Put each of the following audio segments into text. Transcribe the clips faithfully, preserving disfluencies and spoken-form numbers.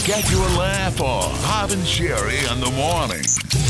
Get your laugh on. Bob and Sherry in the morning.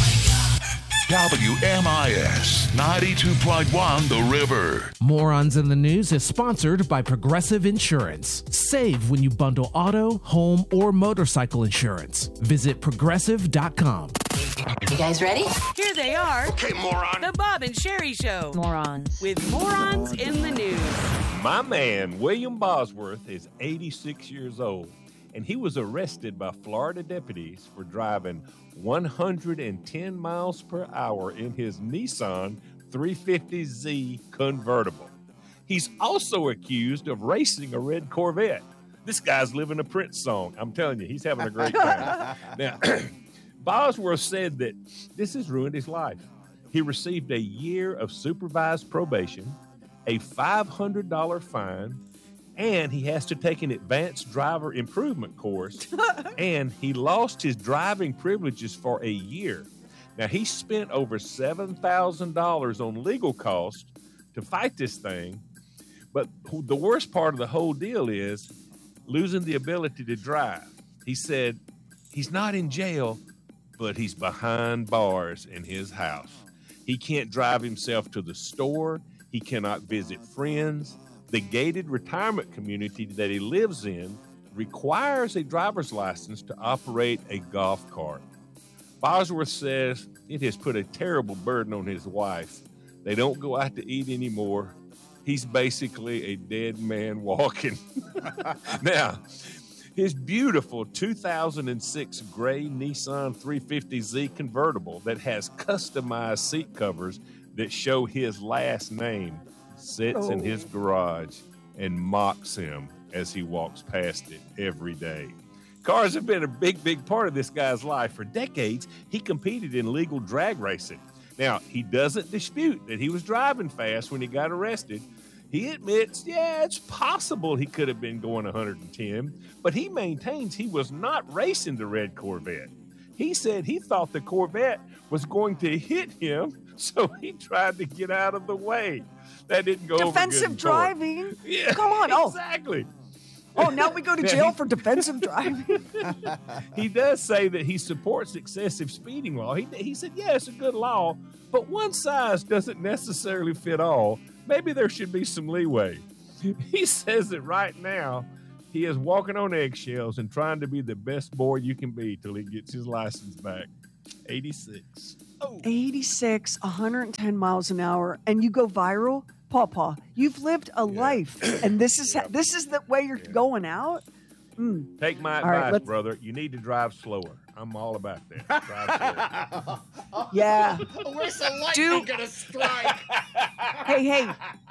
W M I S ninety-two point one The River. Morons in the News is sponsored by Progressive Insurance. Save when you bundle auto, home, or motorcycle insurance. Visit progressive dot com. You guys ready? Here they are. Okay, moron. The Bob and Sherry Show. Morons. With morons in the news. My man, William Bosworth, is eighty-six years old, and he was arrested by Florida deputies for driving one hundred ten miles per hour in his Nissan three fifty Z convertible. He's also accused of racing a red Corvette. This guy's living a Prince song. I'm telling you, he's having a great time. Now, Bosworth said that this has ruined his life. He received a year of supervised probation, a five hundred dollars fine, and he has to take an advanced driver improvement course, and he lost his driving privileges for a year. Now, he spent over seven thousand dollars on legal costs to fight this thing, but the worst part of the whole deal is losing the ability to drive. He said he's not in jail, but he's behind bars in his house. He can't drive himself to the store. He cannot visit friends. The gated retirement community that he lives in requires a driver's license to operate a golf cart. Bosworth says it has put a terrible burden on his wife. They don't go out to eat anymore. He's basically a dead man walking. Now, his beautiful two thousand six gray Nissan three fifty Z convertible that has customized seat covers that show his last name sits oh. in his garage and mocks him as he walks past it every day. Cars have been a big, big part of this guy's life. For decades, he competed in legal drag racing. Now, he doesn't dispute that he was driving fast when he got arrested. He admits, yeah, it's possible he could have been going one hundred ten, but he maintains he was not racing the red Corvette. He said he thought the Corvette was going to hit him, so he tried to get out of the way. That didn't go defensive over good driving. Yeah, come on. Oh, exactly. Oh, now we go to jail for defensive driving. He does say that he supports excessive speeding law. He, he said, yeah, it's a good law, but one size doesn't necessarily fit all. Maybe there should be some leeway. He says that right now he is walking on eggshells and trying to be the best boy you can be till he gets his license back. eighty-six. Oh. eighty-six, one hundred ten miles an hour, and you go viral? Pawpaw, you've lived a yeah. life, and this is yeah. this is the way you're yeah. going out? Mm. Take my all advice, right, brother. You need to drive slower. I'm all about that. Drive slower. Yeah. Where's the lightning going to strike? Hey, hey.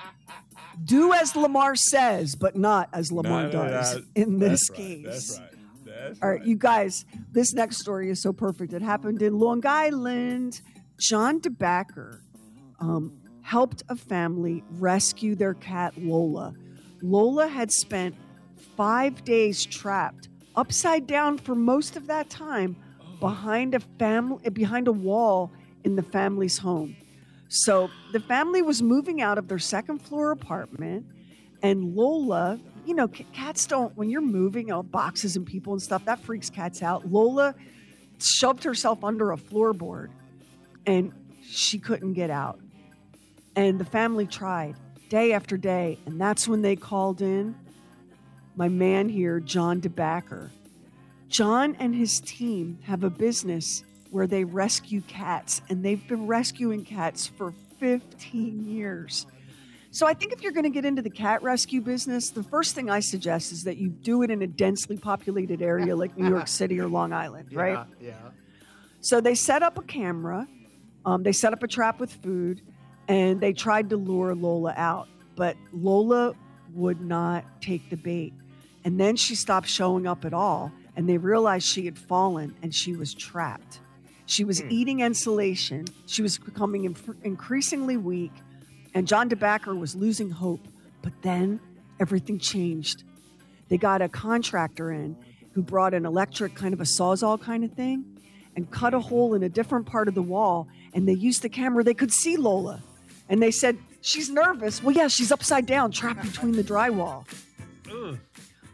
Do as Lamar says, but not as Lamar no, does no, no. in this That's case. Right. That's right. That's all right, right, you guys, this next story is so perfect. It happened in Long Island. John DeBacker um, helped a family rescue their cat, Lola. Lola had spent five days trapped upside down for most of that time behind a family, behind a wall in the family's home. So the family was moving out of their second floor apartment, and Lola, you know, cats don't, when you're moving, you know, boxes and people and stuff, that freaks cats out. Lola shoved herself under a floorboard and she couldn't get out. And the family tried day after day. And that's when they called in my man here, John DeBacker. John and his team have a business where they rescue cats, and they've been rescuing cats for fifteen years. So I think if you're going to get into the cat rescue business, the first thing I suggest is that you do it in a densely populated area like New York City or Long Island, right? Yeah, yeah. So they set up a camera, um, they set up a trap with food, and they tried to lure Lola out. But Lola would not take the bait. And then she stopped showing up at all, and they realized she had fallen and she was trapped. She was mm. eating insulation. She was becoming inf- increasingly weak, and John DeBacker was losing hope. But then everything changed. They got a contractor in who brought an electric kind of a Sawzall kind of thing and cut a hole in a different part of the wall, and they used the camera. They could see Lola, and they said, she's nervous. Well, yeah, she's upside down, trapped between the drywall. Ugh.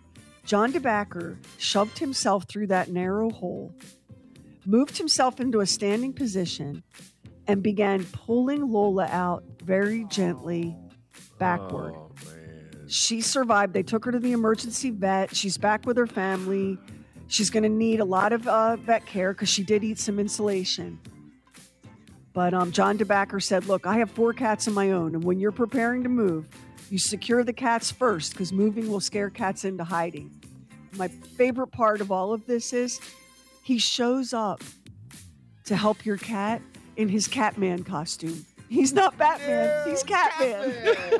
John DeBacker shoved himself through that narrow hole, moved himself into a standing position, and began pulling Lola out very gently backward. Oh, man. She survived. They took her to the emergency vet. She's back with her family. She's going to need a lot of uh, vet care because she did eat some insulation. But um, John DeBacker said, look, I have four cats of my own, and when you're preparing to move, you secure the cats first because moving will scare cats into hiding. My favorite part of all of this is he shows up to help your cat in his Catman costume. He's not Batman. Yeah, he's Catman. Catman.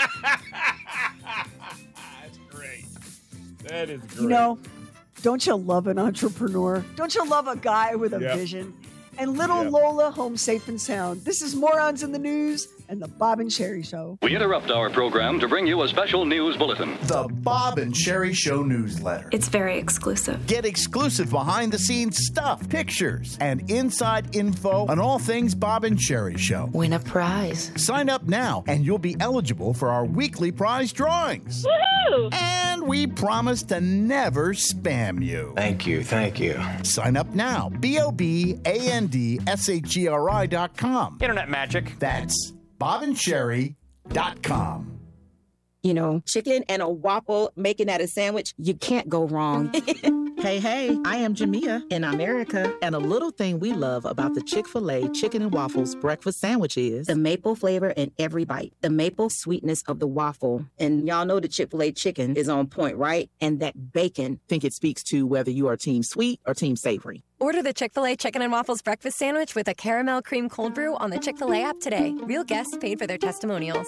That's great. That is great. You know, don't you love an entrepreneur? Don't you love a guy with a Yep. vision? And little Yep. Lola home safe and sound. This is Morons in the News and the Bob and Sherry Show. We interrupt our program to bring you a special news bulletin. The Bob and Sherry Show newsletter. It's very exclusive. Get exclusive behind-the-scenes stuff, pictures, and inside info on all things Bob and Sherry Show. Win a prize. Sign up now, and you'll be eligible for our weekly prize drawings. Woohoo! And we promise to never spam you. Thank you, thank you. Sign up now. B O B A N D S H E R I dot com. Internet magic. That's bob and sherry dot com. You know, chicken and a waffle, making that a sandwich, you can't go wrong. Hey, hey, I am Jamia in America, and a little thing we love about the Chick-fil-A Chicken and Waffles breakfast sandwich is the maple flavor in every bite, the maple sweetness of the waffle. And y'all know the Chick-fil-A chicken is on point, right? And that bacon. I think it speaks to whether you are team sweet or team savory. Order the Chick-fil-A Chicken and Waffles breakfast sandwich with a caramel cream cold brew on the Chick-fil-A app today. Real guests paid for their testimonials.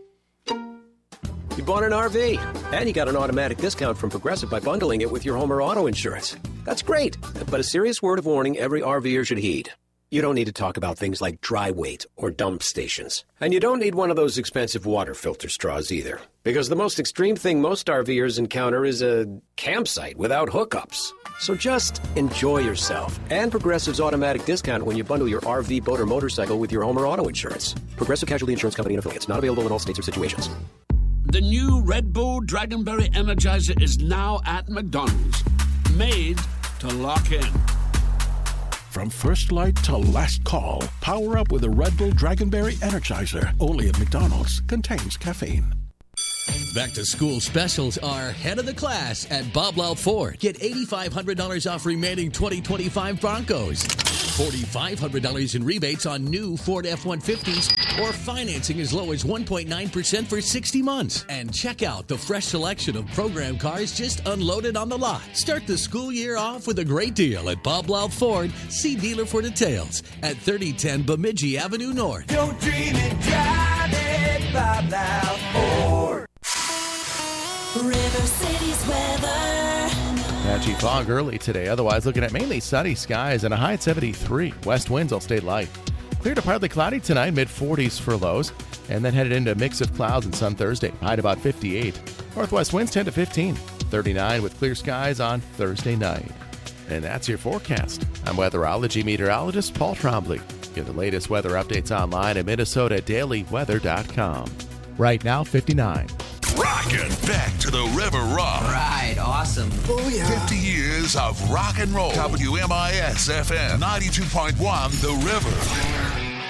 You bought an R V, and you got an automatic discount from Progressive by bundling it with your home or auto insurance. That's great, but a serious word of warning every RVer should heed. You don't need to talk about things like dry weight or dump stations. And you don't need one of those expensive water filter straws either. Because the most extreme thing most RVers encounter is a campsite without hookups. So just enjoy yourself. And Progressive's automatic discount when you bundle your R V, boat, or motorcycle with your home or auto insurance. Progressive Casualty Insurance Company and affiliates. Not available in all states or situations. The new Red Bull Dragonberry Energizer is now at McDonald's. Made to lock in. From first light to last call, power up with a Red Bull Dragonberry Energizer. Only at McDonald's. Contains caffeine. Back to school specials are head of the class at Bob Lau Ford. Get eight thousand five hundred dollars off remaining twenty twenty-five Broncos. four thousand five hundred dollars in rebates on new Ford F one fifties or financing as low as one point nine percent for sixty months. And check out the fresh selection of program cars just unloaded on the lot. Start the school year off with a great deal at Bob Lau Ford. See dealer for details at thirty ten Bemidji Avenue North. Don't dream it, drive it, Bob Lau Ford. River City's weather. Patchy fog early today. Otherwise, looking at mainly sunny skies and a high at seventy-three. West winds will stay light. Clear to partly cloudy tonight, mid forties for lows. And then headed into a mix of clouds and sun Thursday. High at about fifty-eight. Northwest winds ten to fifteen. thirty-nine with clear skies on Thursday night. And that's your forecast. I'm weatherology meteorologist Paul Trombley. Get the latest weather updates online at Minnesota Daily Weather dot com. Right now, fifty-nine. Rockin' back to the River Rock. Right, awesome. Oh, yeah. fifty years of rock and roll. W M I S F M ninety-two point one The River.